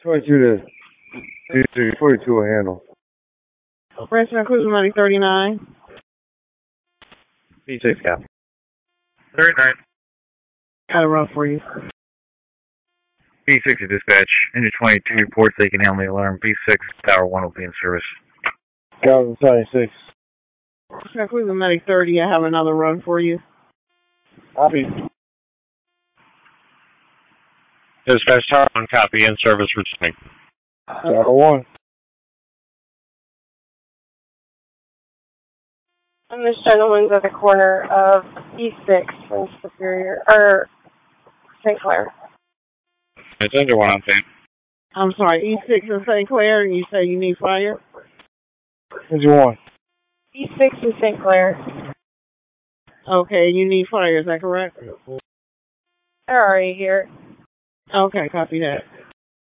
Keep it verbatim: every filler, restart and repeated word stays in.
twenty-two to forty-two will handle. Branson and Cruiser ninety thirty-nine. B six, cap. thirty-nine. Got a run for you. B six to dispatch. Engine twenty-two reports they can handle the alarm. B six, Tower one will be in service. Galvin seventy-six. Branson and Cruiser ninety thirty, I have another run for you. Copy. Dispatch Tower one, copy, in service returning. Tower one. And this gentleman's at the corner of E six and Superior, or Saint Clair. It's under one on scene. I'm sorry, E six and Saint Clair, and you say you need fire? Engine one. E six and Saint Clair. Okay, you need fire, is that correct? They're already here. Okay, copy that.